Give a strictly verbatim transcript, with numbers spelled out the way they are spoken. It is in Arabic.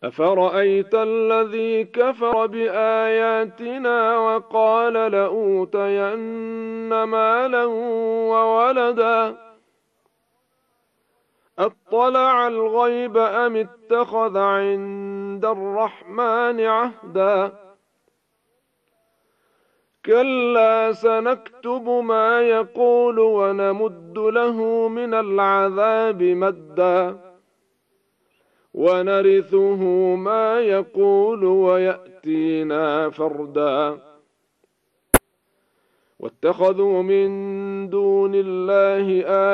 أفرأيت الذي كفر بآياتنا وقال لأوتين مالا وولدا أطلع الغيب أم اتخذ عند الرحمن عهدا كلا سنكتب ما يقول ونمد له من العذاب مدا ونرثه ما يقول ويأتينا فردا واتخذوا من دون الله آلهة